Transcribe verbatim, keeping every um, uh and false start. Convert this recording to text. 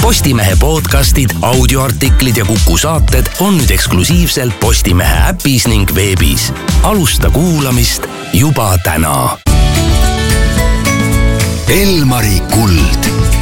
Postimehe podcastid, audioartiklid ja Kuku saated on nüüd eksklusiivselt Postimehe äpis ning veebis. Alusta kuulamist juba täna. Elmari kuld.